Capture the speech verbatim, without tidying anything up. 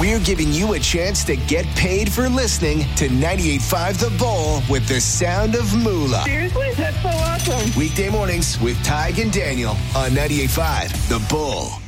we're giving you a chance to get paid for listening to ninety-eight point five The Bull with the sound of Moolah. Seriously? That's so awesome. Weekday mornings with Tig and Daniel on ninety-eight point five The Bull.